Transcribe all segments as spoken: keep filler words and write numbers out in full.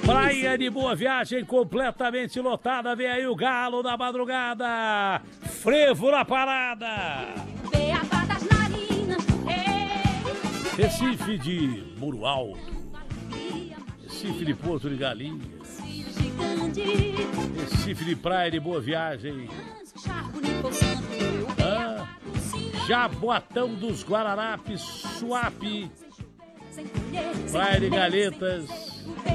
Praia de Boa Viagem completamente lotada. Vem aí o Galo da madrugada. Frevo na parada. Recife de Muro Alto. Recife de Porto de Galinha. Recife de Praia de Boa Viagem. Ah, Jaboatão dos Guararapes, Suape. Praia de Galhetas.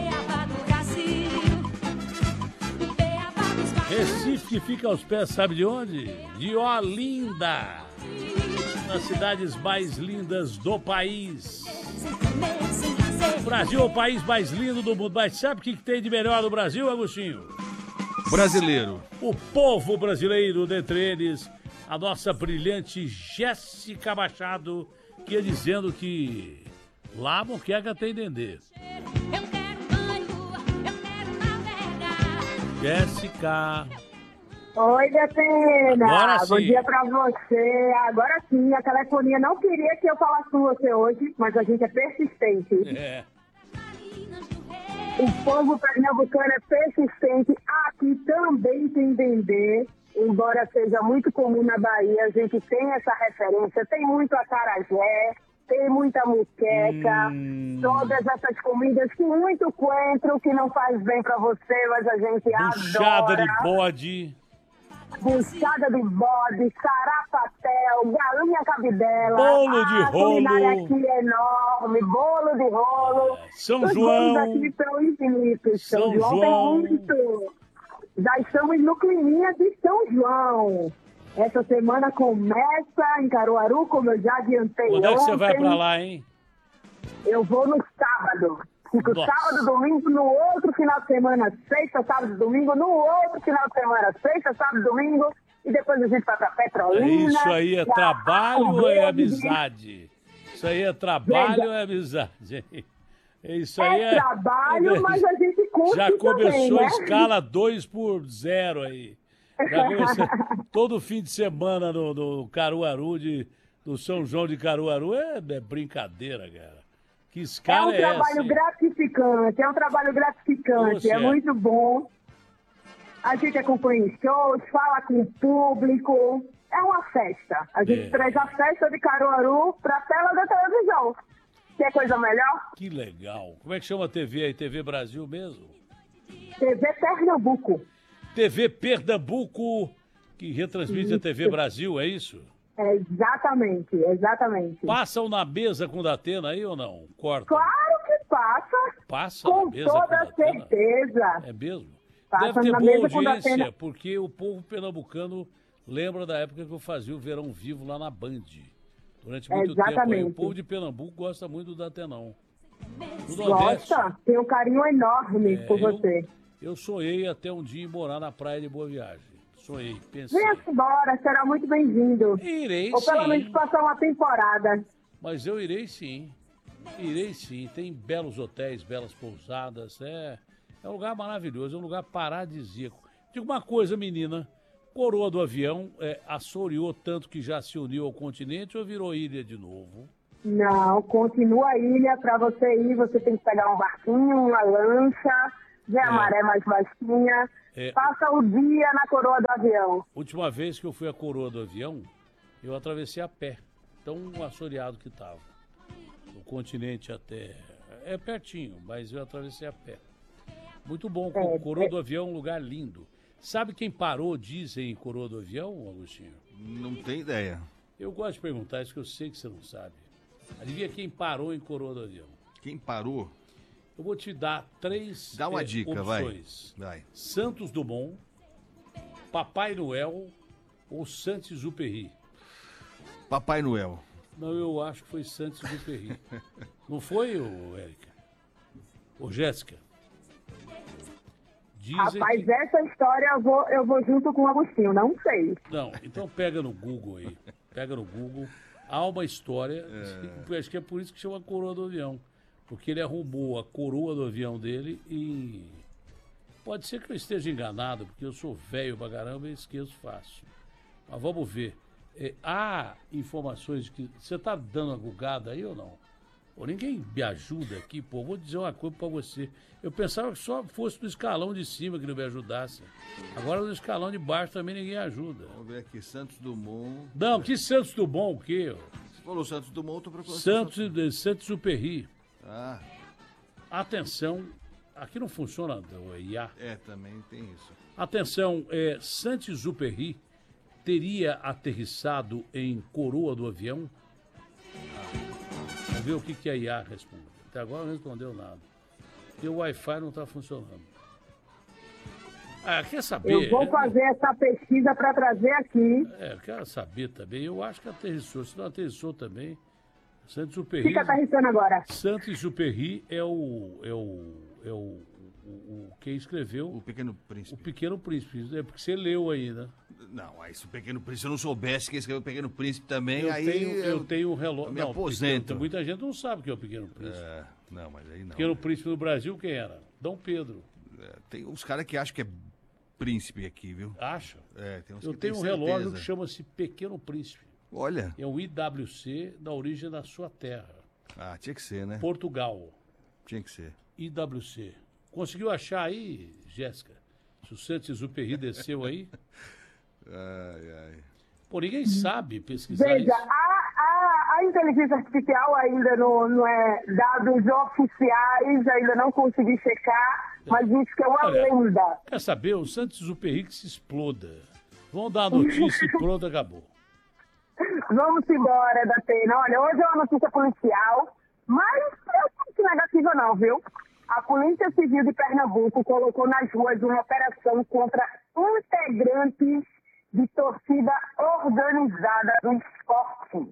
Recife, que fica aos pés, sabe de onde? De Olinda. Uma das cidades mais lindas do país. O Brasil é o país mais lindo do mundo. Mas sabe o que tem de melhor no Brasil, Agostinho? Brasileiro. O povo brasileiro, dentre eles, a nossa brilhante Jéssica Machado, que ia dizendo que lá não quer atender. Jéssica. Oi, Defena. Agora sim. Bom dia pra você. Agora sim, a telefonia não queria que eu falasse com você hoje, mas a gente é persistente. É. O povo pernambucano é persistente. Aqui também tem dendê. Embora seja muito comum na Bahia, a gente tem essa referência. Tem muito acarajé, tem muita muqueca, hum. todas essas comidas que muito coentro, que não faz bem pra você, mas a gente Buchada adora. de bode. Buchada de bode, sarapatel, galinha cabidela. Bolo de a rolo. culinária aqui é enorme, bolo de rolo. São Os João. bolos aqui são infinitos. São, São João, João. tem muito. Já estamos no climinha de São João. Essa semana começa em Caruaru, como eu já adiantei Quando é que você vai ontem. pra lá, hein? Eu vou no sábado. Fico Nossa. sábado, domingo, no outro final de semana, sexta, sábado, domingo, no outro final de semana, sexta, sábado, domingo, e depois a gente vai pra Petrolina. Isso aí é pra trabalho Arco ou é Verde. amizade? Isso aí é trabalho ou é amizade? Isso aí É é... trabalho, mas a gente curte Já começou também, né? a escala dois por zero aí. Já começou... Todo fim de semana no, no Caruaru, de, do São João de Caruaru, é, é brincadeira, cara. Que É escala um é, trabalho essa? hein? gratificante, é um trabalho gratificante, Ô, é certo. muito bom. A gente acompanha os shows, fala com o público, é uma festa. A gente É. traz a festa de Caruaru pra tela da televisão. Quer coisa melhor? Que legal. Como é que chama a T V aí? T V Brasil mesmo? T V Pernambuco. T V Pernambuco, que retransmite a T V Brasil, é isso? É, exatamente, exatamente. Passam na mesa com o Datena aí ou não? Corta. Claro que passa, Passa na com mesa com o toda Datena? certeza. É mesmo? Passa Deve ter na boa mesa com o audiência, Datena. porque o povo pernambucano lembra da época que eu fazia o Verão Vivo lá na Band. Durante muito Exatamente. tempo. Aí. O povo de Pernambuco gosta muito do Datenão. Do Nordeste, Gosta, tem um carinho enorme é, por eu- você. Eu sonhei até um dia em morar na Praia de Boa Viagem. Sonhei, pensei. Venha embora, será muito bem-vindo. Irei Ou pelo sim. menos passar uma temporada. Mas eu irei sim. Irei sim. Tem belos hotéis, belas pousadas. É, é um lugar maravilhoso, é um lugar paradisíaco. Diga uma coisa, menina. Coroa do Avião é, assoreou tanto que já se uniu ao continente ou virou ilha de novo? Não, continua a ilha. Para você ir, você tem que pegar um barquinho, uma lancha, ver a É. maré mais baixinha. É. Passa o dia na Coroa do Avião. Última vez que eu fui à Coroa do Avião, eu atravessei a pé. Tão assoreado que estava. Do continente até... É pertinho, mas eu atravessei a pé. Muito bom. É, Coroa é- do Avião é um lugar lindo. Sabe quem parou, dizem, em Coroa do Avião, Agostinho? Não tem ideia. Eu gosto de perguntar isso, que eu sei que você não sabe. Adivinha quem parou em Coroa do Avião? Quem parou, Eu vou te dar três dá uma eh, dica, vai. opções. Vai. Santos Dumont, Papai Noel ou Saint-Exupéry? Papai Noel. Não, eu acho que foi Saint-Exupéry. Não foi, ô, Érica? Ô, Jéssica? Dizem Rapaz, que... essa história eu vou, eu vou junto com o Agostinho, não sei. Não, então pega no Google aí. Pega no Google. Há uma história, acho que é por isso que chama Coroa do Avião. Porque ele arrumou a coroa do avião dele e... Pode ser que eu esteja enganado, porque eu sou velho pra caramba e esqueço fácil. Mas vamos ver. É, há informações de que... Você tá dando uma gugada aí ou não? Pô, ninguém me ajuda aqui, pô. Vou dizer uma coisa pra você. Eu pensava que só fosse do escalão de cima que não me ajudasse. Agora do escalão de baixo também ninguém ajuda. Vamos ver aqui, Santos Dumont. Não, que Santos Dumont, o quê? Você falou Santos Dumont, eu tô procurando. Santos, Santos Superri. Ah, Atenção, aqui não funciona o I A. é, também tem isso. Atenção, é, Saint-Exupéry teria aterrissado em coroa do avião? Vamos ver o que, que a I A responde. Até agora não respondeu nada. E o Wi-Fi não está funcionando. Ah, quer saber? Eu vou fazer essa pesquisa para trazer aqui. É, quero saber também. Eu acho que aterrissou. Se não aterrissou também, Saint-Exupéry... Fica aterrissando agora. Saint-Exupéry é o... É o, é o, o, o quem escreveu... O Pequeno O Príncipe. Pequeno Príncipe. É porque você leu ainda. Não, aí se o Pequeno Príncipe, se eu não soubesse quem escreveu o Pequeno Príncipe também, Eu aí tenho, eu tenho um relógio. eu me não, aposento. Pequeno- muita gente não sabe o que é o Pequeno Príncipe. É, não, mas aí não. Pequeno Príncipe do Brasil, quem era? Dom Pedro. É, tem uns caras que acham que é príncipe aqui, viu? Acha? É, tem uns Eu que tem tenho um relógio certeza. que chama-se Pequeno Príncipe. Olha, É o I W C da origem da sua terra. ah, tinha que ser, né? Portugal. Tinha que ser. I W C. Conseguiu achar aí, Jéssica? Se o Saint-Exupéry desceu aí? Ai, ai. Pô, ninguém sabe pesquisar Veja, isso. a, a, a inteligência artificial ainda não, não é dados oficiais, ainda não consegui checar, mas isso que é uma Olha, lenda. Quer saber? O Saint-Exupéry que se exploda. Vão dar a notícia e pronto, acabou. Vamos embora da pena. Olha, hoje é uma notícia policial, mas eu não sou negativa não, viu? A Polícia Civil de Pernambuco colocou nas ruas uma operação contra integrantes de torcida organizada do esporte.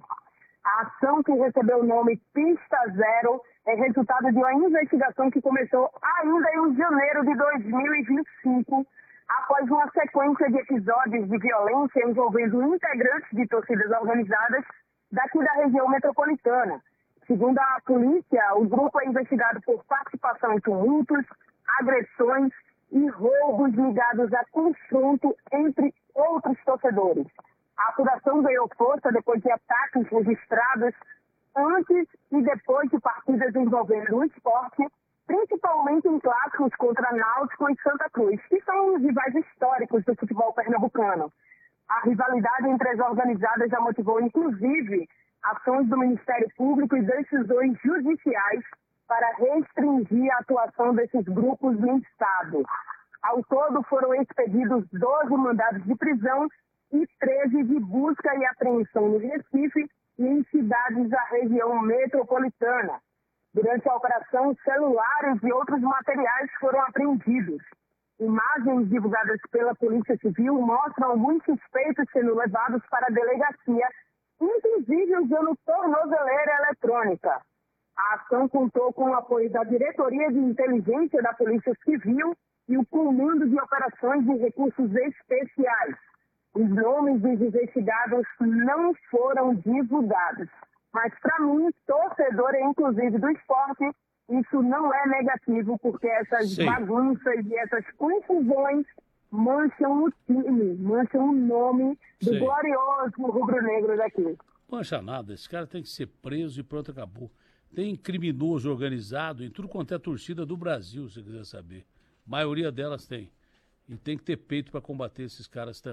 A ação, que recebeu o nome Pista Zero, é resultado de uma investigação que começou ainda em janeiro de dois mil e vinte e cinco, após uma sequência de episódios de violência envolvendo integrantes de torcidas organizadas daqui da região metropolitana. Segundo a polícia, o grupo é investigado por participação em tumultos, agressões e roubos ligados a confronto entre outros torcedores. A apuração ganhou força depois de ataques registrados antes e depois de partidas envolvendo o esporte, principalmente em clássicos contra Náutico e Santa Cruz, que são os rivais históricos do futebol pernambucano. A rivalidade entre as organizadas já motivou, inclusive, ações do Ministério Público e decisões judiciais para restringir a atuação desses grupos no Estado. Ao todo, foram expedidos doze mandados de prisão e treze de busca e apreensão no Recife e em cidades da região metropolitana. Durante a operação, celulares e outros materiais foram apreendidos. Imagens divulgadas pela Polícia Civil mostram alguns suspeitos sendo levados para a delegacia, inclusive usando tornozeleira eletrônica. A ação contou com o apoio da Diretoria de Inteligência da Polícia Civil e o Comando de Operações de Recursos Especiais. Os nomes dos investigados não foram divulgados. Mas, para mim, torcedor, inclusive do esporte, isso não é negativo, porque essas Sim. bagunças e essas confusões mancham o time, mancham o nome do Sim. glorioso rubro-negro daqui. Mancha nada, esse cara tem que ser preso e pronto, acabou. Tem criminoso organizado em tudo quanto é torcida do Brasil, se você quiser saber. A maioria delas tem. E tem que ter peito para combater esses caras também.